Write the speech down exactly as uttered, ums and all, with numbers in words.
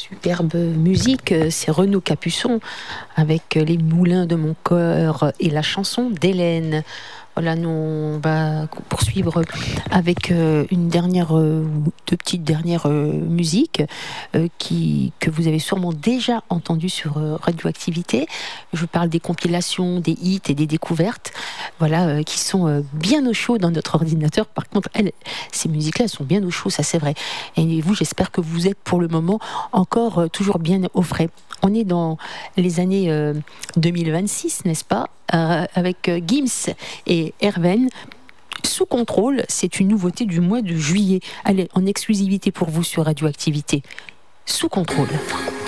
Superbe musique, c'est Renaud Capuçon avec Les Moulins de mon cœur et la chanson d'Hélène. Voilà, nous on va poursuivre avec une dernière, deux petites dernières musiques qui, que vous avez sûrement déjà entendues sur Radioactivité. Je parle des compilations, des hits et des découvertes, voilà, qui sont bien au chaud dans notre ordinateur. Par contre, elles, ces musiques-là, elles sont bien au chaud, ça c'est vrai. Et vous, j'espère que vous êtes pour le moment encore toujours bien au frais. On est dans les années euh, deux mille vingt-six, n'est-ce pas, euh, avec euh, Gims et Erven. Sous contrôle, c'est une nouveauté du mois de juillet. Allez, en exclusivité pour vous sur Radioactivité. Sous contrôle.